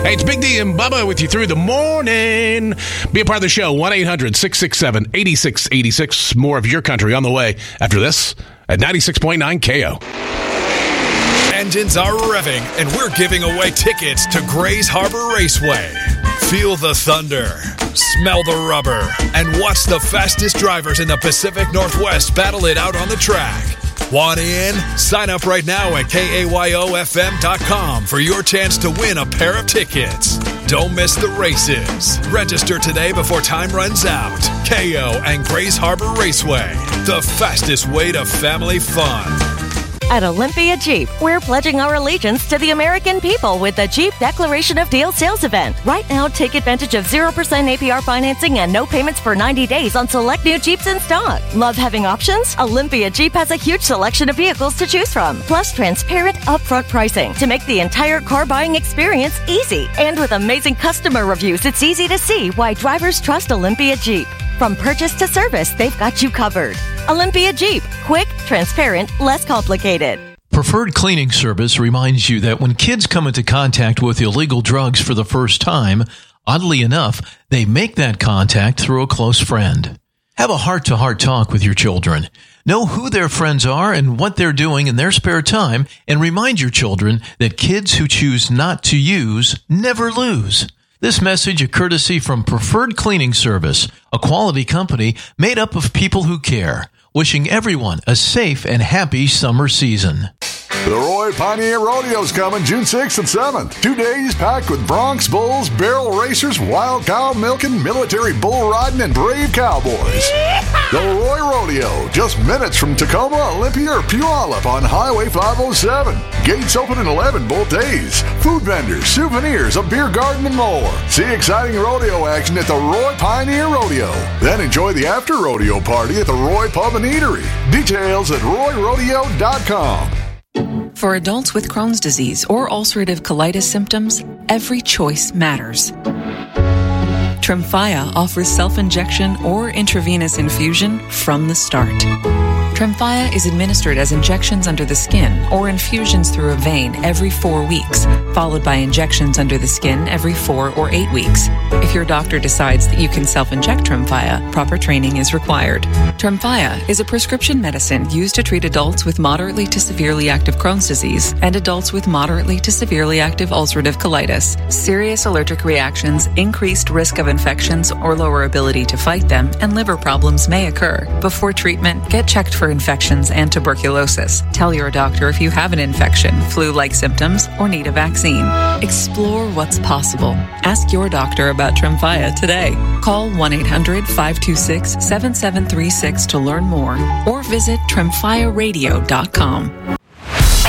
Hey, it's Big D and Bubba with you through the morning. Be a part of the show, 1-800-667-8686. More of your country on the way after this at 96.9 KO. Engines are revving, and we're giving away tickets to Grays Harbor Raceway. Feel the thunder, smell the rubber, and watch the fastest drivers in the Pacific Northwest battle it out on the track. Want in? Sign up right now at KAYOFM.com for your chance to win a pair of tickets. Don't miss the races. Register today before time runs out. KO and Grays Harbor Raceway, the fastest way to family fun. At Olympia Jeep, we're pledging our allegiance to the American people with the Jeep Declaration of Deal sales event. Right now, take advantage of 0% APR financing and no payments for 90 days on select new Jeeps in stock. Love having options? Olympia Jeep has a huge selection of vehicles to choose from, plus transparent upfront pricing to make the entire car buying experience easy. And with amazing customer reviews, it's easy to see why drivers trust Olympia Jeep. From purchase to service, they've got you covered. Olympia Jeep. Quick, transparent, less complicated. Preferred Cleaning Service reminds you that when kids come into contact with illegal drugs for the first time, oddly enough, they make that contact through a close friend. Have a heart-to-heart talk with your children. Know who their friends are and what they're doing in their spare time, and remind your children that kids who choose not to use never lose. This message a courtesy from Preferred Cleaning Service, a quality company made up of people who care. Wishing everyone a safe and happy summer season. The Roy Pioneer Rodeo's coming June 6th and 7th. 2 days packed with Bronx Bulls, barrel racers, wild cow milking, military bull riding, and brave cowboys. The Roy Rodeo, just minutes from Tacoma, Olympia, or Puyallup on Highway 507. Gates open at 11 both days. Food vendors, souvenirs, a beer garden, and more. See exciting rodeo action at the Roy Pioneer Rodeo. Then enjoy the after-rodeo party at the Roy Pub and Eatery. Details at royrodeo.com. For adults with Crohn's disease or ulcerative colitis symptoms, every choice matters. Tremfya offers self-injection or intravenous infusion from the start. Tremfya is administered as injections under the skin or infusions through a vein every 4 weeks, followed by injections under the skin every 4 or 8 weeks. If your doctor decides that you can self-inject Tremfya, proper training is required. Tremfya is a prescription medicine used to treat adults with moderately to severely active Crohn's disease and adults with moderately to severely active ulcerative colitis. Serious allergic reactions, increased risk of infections or lower ability to fight them, and liver problems may occur. Before treatment, get checked for infections and tuberculosis. Tell your doctor if you have an infection, flu-like symptoms, or need a vaccine. Explore what's possible. Ask your doctor about Tremfya today. Call 1-800-526-7736 to learn more, or visit tremfyaradio.com.